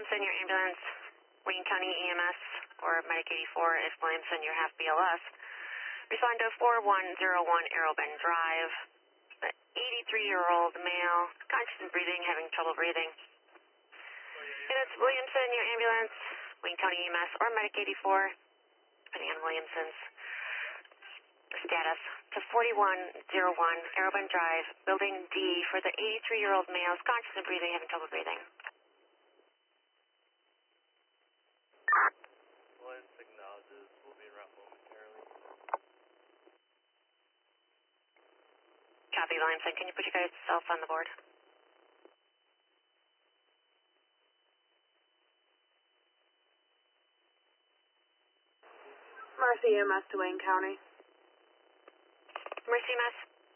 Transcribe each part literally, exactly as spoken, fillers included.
Williamson, your ambulance, Wayne County E M S, or Medic eighty-four if Williamson, you have B L S. Respond to four one zero one Arrow Bend Drive. The eighty-three-year-old male, conscious and breathing, having trouble breathing. Units Williamson, your ambulance, Wayne County E M S, or Medic eighty-four, depending on Williamson's status, to forty-one zero one Arrow Bend Drive, Building D, for the eighty-three-year-old male, conscious and breathing, having trouble breathing. Lance acknowledges we'll be en route momentarily. Copy, Williamson. Can you put your guys' self on the board? Mercy E M S to Wayne County. Mercy E M S.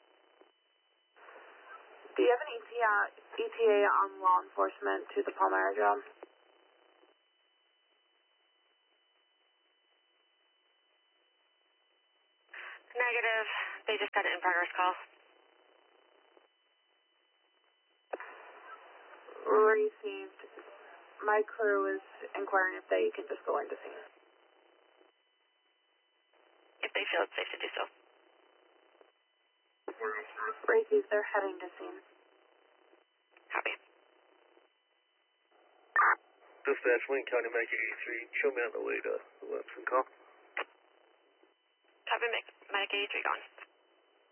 Do you have an E T A, E T A on law enforcement to the Palmyra job? Negative. They just had an in-progress call. Received. My crew is inquiring if they can just go into scene. If they feel it's safe to do so. Received. They're heading to scene. Copy. Dispatch, Wayne County, Medic eighty-three. Show me on the way to the Williamson call. Copy, Medic eighty-three gone.